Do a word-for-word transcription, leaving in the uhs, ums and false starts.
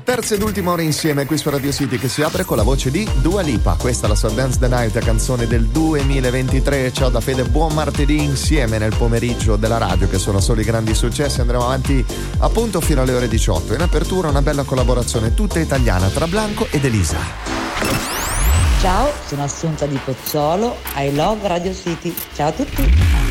terza ed ultima ora insieme qui su Radio City, che si apre con la voce di Dua Lipa. Questa è la sua Dance the Night, canzone del duemilaventitré. Ciao da Fede, buon martedì insieme nel pomeriggio della radio, che sono solo i grandi successi. Andremo avanti appunto fino alle ore diciotto. In apertura una bella collaborazione tutta italiana tra Blanco ed Elisa. Ciao, sono Assunta di Pozzolo, I love Radio City. Ciao a tutti.